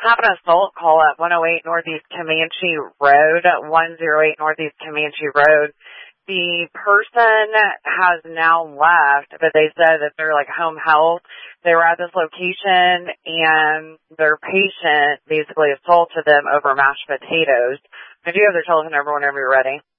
have an assault call at 108 Northeast Comanche Road, 108 Northeast Comanche Road. The person has now left, but they said that they're like home health. They were at this location and their patient basically assaulted them over mashed potatoes. I do have their telephone number whenever you're ready.